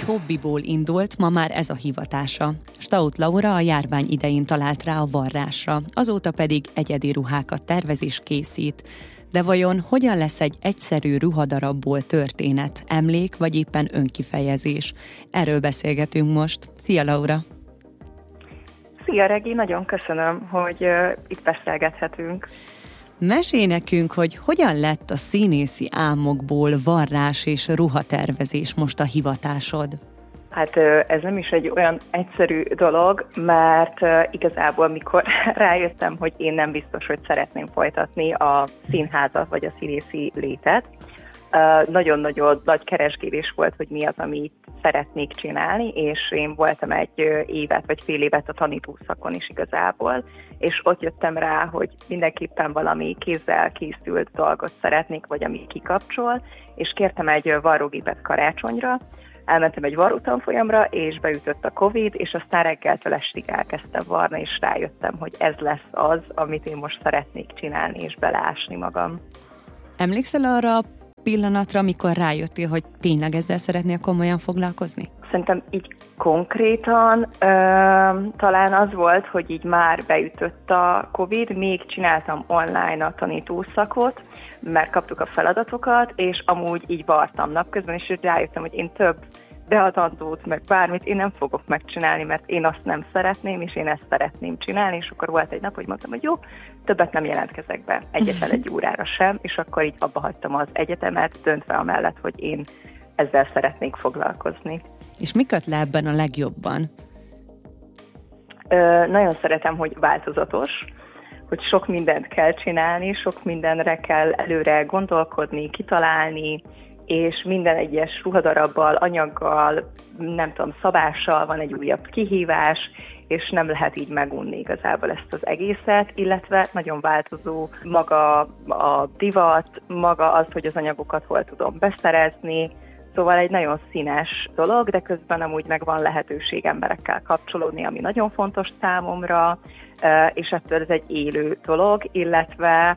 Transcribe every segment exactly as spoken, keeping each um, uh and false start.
hobbiból indult, ma már ez a hivatása. Stauth Laura a járvány idején talált rá a varrásra, azóta pedig egyedi ruhákat tervez és készít. De vajon hogyan lesz egy egyszerű ruhadarabból történet, emlék vagy éppen önkifejezés? Erről beszélgetünk most. Szia, Laura! Szia, Regi! Nagyon köszönöm, hogy uh, itt beszélgethetünk. Mesélj nekünk, hogy hogyan lett a színészi álmokból varrás és ruhatervezés most a hivatásod? Hát ez nem is egy olyan egyszerű dolog, mert igazából mikor rájöttem, hogy én nem biztos, hogy szeretném folytatni a színházat vagy a színészi létet, nagyon-nagyon nagy keresgélés volt, hogy mi az, amit szeretnék csinálni, és én voltam egy évet vagy fél évet a tanítószakon is igazából, és ott jöttem rá, hogy mindenképpen valami kézzel készült dolgot szeretnék, vagy ami kikapcsol, és kértem egy varrógépet karácsonyra, elmentem egy varrótanfolyamra, és beütött a Covid, és aztán reggeltől estig elkezdtem varni, és rájöttem, hogy ez lesz az, amit én most szeretnék csinálni, és beleásni magam. Emlékszel arra a pillanatra, amikor rájöttél, hogy tényleg ezzel szeretnél komolyan foglalkozni? Szerintem így konkrétan ö, talán az volt, hogy így már beütött a Covid, még csináltam online a tanítószakot, mert kaptuk a feladatokat, és amúgy így vartam napközben, és rájöttem, hogy én több beadandót, meg bármit én nem fogok megcsinálni, mert én azt nem szeretném, és én ezt szeretném csinálni, és akkor volt egy nap, hogy mondtam, hogy jó, többet nem jelentkezek be, egyetlen egy órára sem, és akkor így abba hagytam az egyetemet, döntve amellett, hogy én ezzel szeretnék foglalkozni. És mi köt le ebben a legjobban? Ö, nagyon szeretem, hogy változatos, hogy sok mindent kell csinálni, sok mindenre kell előre gondolkodni, kitalálni, és minden egyes ruhadarabbal, anyaggal, nem tudom, szabással van egy újabb kihívás, és nem lehet így megunni igazából ezt az egészet, illetve nagyon változó maga a divat, maga az, hogy az anyagokat hol tudom beszerezni, szóval egy nagyon színes dolog, de közben amúgy meg van lehetőség emberekkel kapcsolódni, ami nagyon fontos számomra, és ettől ez egy élő dolog, illetve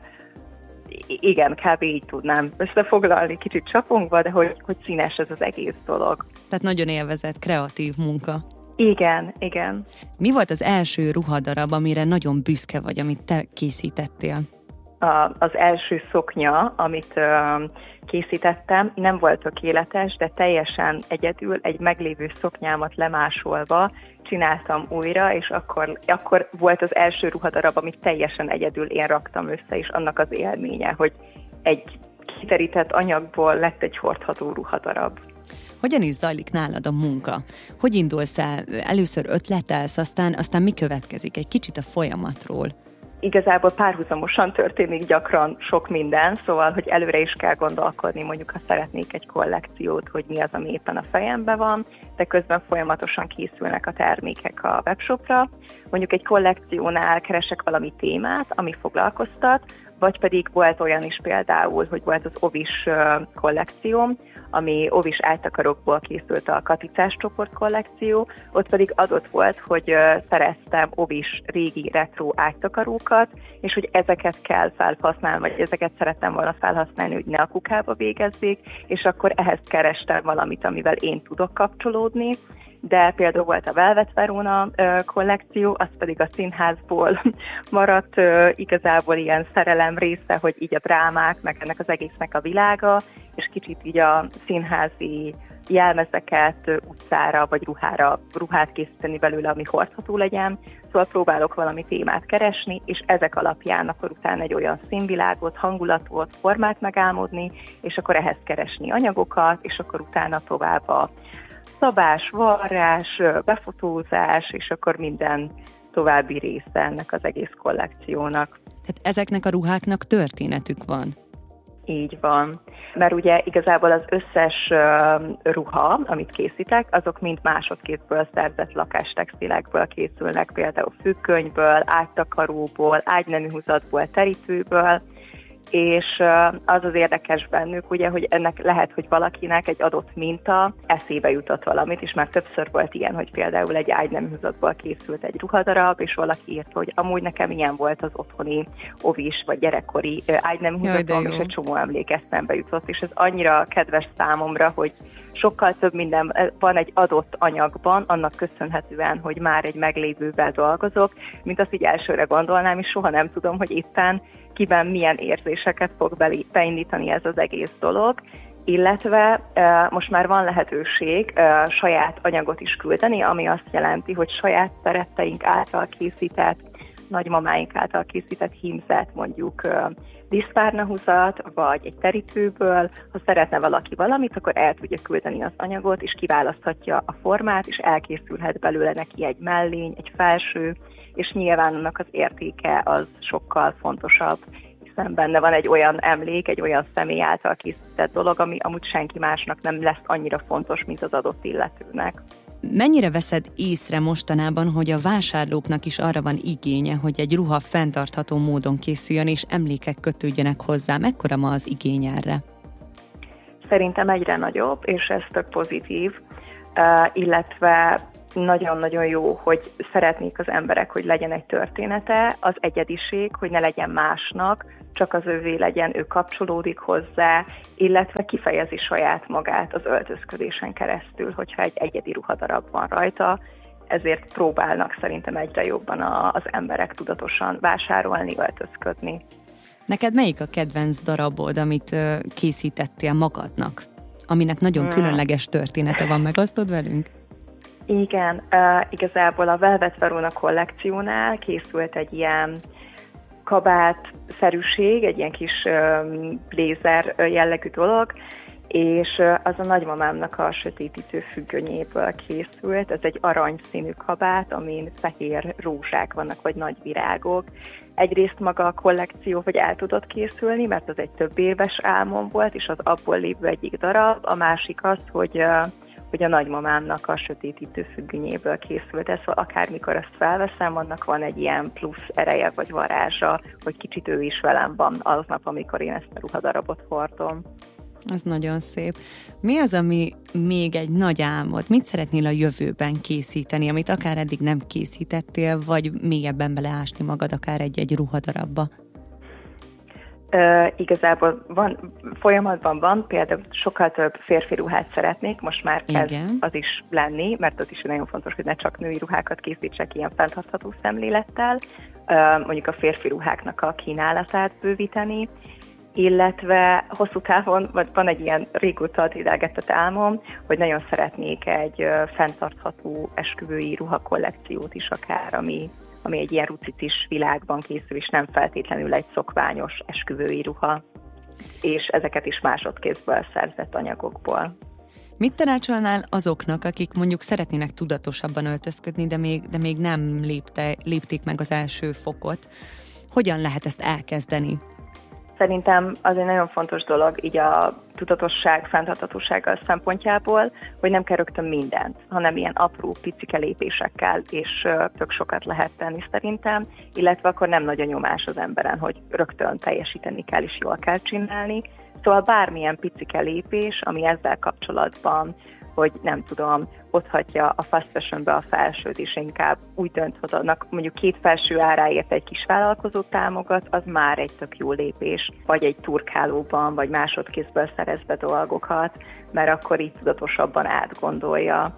igen, kb. Így tudnám összefoglalni kicsit csapongva, de hogy, hogy színes ez az egész dolog. Tehát nagyon élvezett, kreatív munka. Igen, igen. Mi volt az első ruhadarab, amire nagyon büszke vagy, amit te készítettél? A, az első szoknya, amit ö, készítettem, nem volt tökéletes, de teljesen egyedül egy meglévő szoknyámat lemásolva csináltam újra, és akkor, akkor volt az első ruhadarab, amit teljesen egyedül én raktam össze, és annak az élménye, hogy egy kiterített anyagból lett egy hordható ruhadarab. Hogyan is zajlik nálad a munka? Hogy indulsz el? Először ötletelsz, aztán, aztán mi következik? Egy kicsit a folyamatról. Igazából párhuzamosan történik gyakran sok minden, szóval, hogy előre is kell gondolkodni, mondjuk, ha szeretnék egy kollekciót, hogy mi az, ami éppen a fejemben van, de közben folyamatosan készülnek a termékek a webshopra. Mondjuk egy kollekciónál keresek valami témát, ami foglalkoztat, vagy pedig volt olyan is például, hogy volt az ovis kollekcióm, ami ovis áttakarókból készült a Katicás csoport kollekció, ott pedig adott volt, hogy szereztem ovis régi retro áttakarókat, és hogy ezeket kell felhasználni, vagy ezeket szerettem volna felhasználni, hogy ne a kukába végezzék, és akkor ehhez kerestem valamit, amivel én tudok kapcsolódni, de például volt a Velvet Verona kollekció, az pedig a színházból maradt igazából ilyen szerelem része, hogy így a drámák, meg ennek az egésznek a világa, és kicsit így a színházi jelmezeket utcára vagy ruhára, ruhát készíteni belőle, ami hordható legyen. Szóval próbálok valami témát keresni, és ezek alapján akkor utána egy olyan színvilágot, hangulatot, formát megálmodni, és akkor ehhez keresni anyagokat, és akkor utána tovább a szabás, varrás, befotózás, és akkor minden további része ennek az egész kollekciónak. Tehát ezeknek a ruháknak történetük van? Így van. Mert ugye igazából az összes uh, ruha, amit készítek, azok mind másodkézből szerzett lakástextilekből készülnek, például függönyből, ágytakaróból, ágyneműhúzatból, terítőből, és az az érdekes bennük, ugye, hogy ennek lehet, hogy valakinek egy adott minta eszébe jutott valamit, és már többször volt ilyen, hogy például egy ágyneműhúzatból készült egy ruhadarab, és valaki írt, hogy amúgy nekem ilyen volt az otthoni ovis vagy gyerekkori ágyneműhúzatom, és egy csomó emlék eszembe jutott, és ez annyira kedves számomra, hogy sokkal több minden van egy adott anyagban, annak köszönhetően, hogy már egy meglévővel dolgozok, mint azt így elsőre gondolnám, és soha nem tudom, hogy éppen kiben milyen érzéseket fog beindítani ez az egész dolog, illetve uh, most már van lehetőség uh, saját anyagot is küldeni, ami azt jelenti, hogy saját szeretteink által készített, nagymamáink által készített hímzett, mondjuk uh, diszpárnahúzat, vagy egy terítőből, ha szeretne valaki valamit, akkor el tudja küldeni az anyagot, és kiválaszthatja a formát, és elkészülhet belőle neki egy mellény, egy felső, és nyilván annak az értéke az sokkal fontosabb, hiszen benne van egy olyan emlék, egy olyan személy által készített dolog, ami amúgy senki másnak nem lesz annyira fontos, mint az adott illetőnek. Mennyire veszed észre mostanában, hogy a vásárlóknak is arra van igénye, hogy egy ruha fenntartható módon készüljön, és emlékek kötődjenek hozzá? Mekkora ma az igény erre? Szerintem egyre nagyobb, és ez tök pozitív, uh, illetve nagyon-nagyon jó, hogy szeretnék az emberek, hogy legyen egy története, az egyediség, hogy ne legyen másnak, csak az övé legyen, ő kapcsolódik hozzá, illetve kifejezi saját magát az öltözködésen keresztül, hogyha egy egyedi ruhadarab van rajta, ezért próbálnak szerintem egyre jobban az emberek tudatosan vásárolni, öltözködni. Neked melyik a kedvenc darabod, amit készítettél magadnak, aminek nagyon hmm. különleges története van, megosztod velünk? Igen, uh, igazából a Velvet Verona kollekciónál készült egy ilyen kabátszerűség, egy ilyen kis um, blézer jellegű dolog, és uh, az a nagymamámnak a sötétítő függönyéből készült. Ez egy aranyszínű kabát, amin fehér rózsák vannak, vagy nagy virágok. Egyrészt maga a kollekció, hogy el tudott készülni, mert az egy több éves álmom volt, és az abból lévő egyik darab. A másik az, hogy uh, hogy a nagymamámnak a sötétítő függönyéből készült. Ez, akármikor ezt felveszem, annak van egy ilyen plusz ereje vagy varázsa, hogy kicsit ő is velem van aznap, amikor én ezt a ruhadarabot hordom. Ez nagyon szép. Mi az, ami még egy nagy álmod? Mit szeretnél a jövőben készíteni, amit akár eddig nem készítettél, vagy mélyebben beleásni magad akár egy-egy ruhadarabba? Uh, igazából van, folyamatban van, például sokkal több férfi ruhát szeretnék, most már kezd Igen. az is lenni, mert az is nagyon fontos, hogy ne csak női ruhákat készítsek ilyen fenntartható szemlélettel, uh, mondjuk a férfi ruháknak a kínálatát bővíteni, illetve hosszú távon, vagy van egy ilyen régóta dédelgetett álmom, hogy nagyon szeretnék egy uh, fenntartható esküvői ruhakollekciót is akár, ami ami egy ilyen rucicis világban készül, és nem feltétlenül egy szokványos esküvői ruha, és ezeket is másodkézből szerzett anyagokból. Mit tanácsolnál azoknak, akik mondjuk szeretnének tudatosabban öltözködni, de még, de még nem lépte, lépték meg az első fokot? Hogyan lehet ezt elkezdeni? Szerintem az egy nagyon fontos dolog így a tudatosság, fenntarthatósággal szempontjából, hogy nem kell rögtön mindent, hanem ilyen apró, picike lépésekkel, és tök sokat lehet tenni szerintem, illetve akkor nem nagy a nyomás az emberen, hogy rögtön teljesíteni kell, és jól kell csinálni. Szóval bármilyen picike lépés, ami ezzel kapcsolatban, hogy nem tudom, otthagyja a fast fashionbe a felsőt, és inkább úgy dönt, hogy annak mondjuk két felső áráért egy kis vállalkozó támogat, az már egy tök jó lépés, vagy egy turkálóban, vagy másodkézből szerez be dolgokat, mert akkor így tudatosabban átgondolja.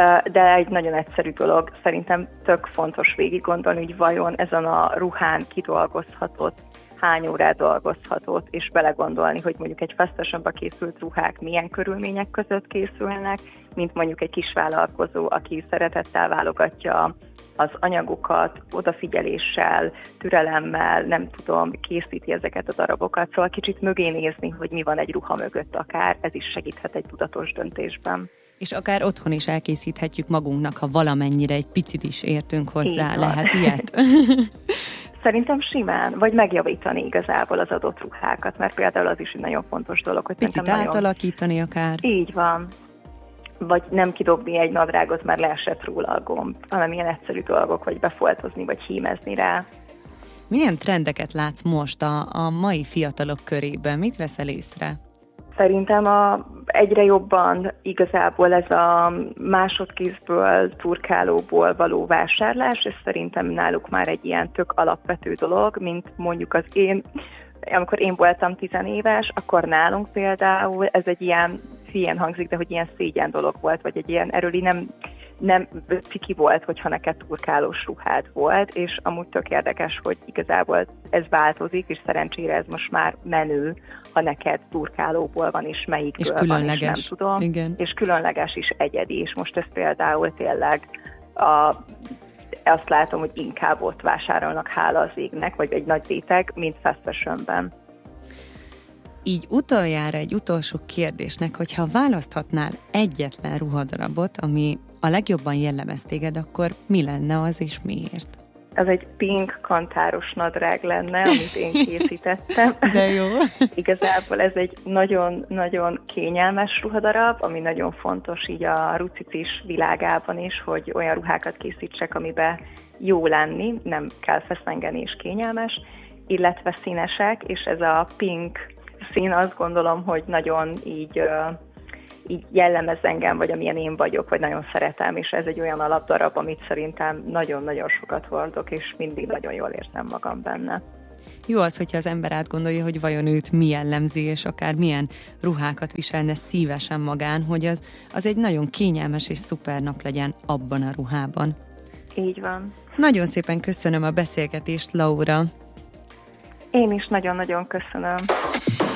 De egy nagyon egyszerű dolog, szerintem tök fontos végig gondolni, hogy vajon ezen a ruhán kidolgozhatott, hány órát dolgozhatott, és belegondolni, hogy mondjuk egy fast fashionba készült ruhák milyen körülmények között készülnek, mint mondjuk egy kisvállalkozó, aki szeretettel válogatja az anyagokat, odafigyeléssel, türelemmel, nem tudom, készíti ezeket a darabokat, szóval kicsit mögé nézni, hogy mi van egy ruha mögött akár, ez is segíthet egy tudatos döntésben. És akár otthon is elkészíthetjük magunknak, ha valamennyire egy picit is értünk hozzá, lehet ilyet? Szerintem simán, vagy megjavítani igazából az adott ruhákat, mert például az is egy nagyon fontos dolog, hogy picit átalakítani nagyon... akár. Így van. Vagy nem kidobni egy nadrágot, mert leesett róla a gomb, hanem ilyen egyszerű dolgok, vagy befoltozni, vagy hímezni rá. Milyen trendeket látsz most a, a mai fiatalok körében? Mit veszel észre? Szerintem a, egyre jobban igazából ez a másodkézből, turkálóból való vásárlás, és szerintem náluk már egy ilyen tök alapvető dolog, mint mondjuk az én, amikor én voltam tizenéves, akkor nálunk például ez egy ilyen hülyén hangzik, de hogy ilyen szégyen dolog volt, vagy egy ilyen erőli nem, nem ciki volt, hogyha neked turkálós ruhád volt, és amúgy tök érdekes, hogy igazából ez változik, és szerencsére ez most már menő, ha neked turkálóból van, és melyikből van, és nem tudom. Igen. És különleges is egyedi, és most ez például tényleg a, azt látom, hogy inkább ott vásárolnak, hála az égnek, vagy egy nagy réteg, mint fast fashionben. Így utoljára egy utolsó kérdésnek, hogyha választhatnál egyetlen ruhadarabot, ami a legjobban jellemez téged, akkor mi lenne az, és miért? Ez egy pink kantáros nadrág lenne, amit én készítettem. De jó. Igazából ez egy nagyon-nagyon kényelmes ruhadarab, ami nagyon fontos így a rucicis világában is, hogy olyan ruhákat készítsek, amiben jó lenni, nem kell feszengeni és kényelmes, illetve színesek, és ez a pink szín azt gondolom, hogy nagyon így, így jellemez engem, vagy amilyen én vagyok, vagy nagyon szeretem, és ez egy olyan alapdarab, amit szerintem nagyon-nagyon sokat hordok, és mindig nagyon jól érzem magam benne. Jó az, hogyha az ember átgondolja, hogy vajon őt mi jellemzi, és akár milyen ruhákat viselne szívesen magán, hogy az, az egy nagyon kényelmes és szuper nap legyen abban a ruhában. Így van. Nagyon szépen köszönöm a beszélgetést, Laura. Én is nagyon-nagyon köszönöm.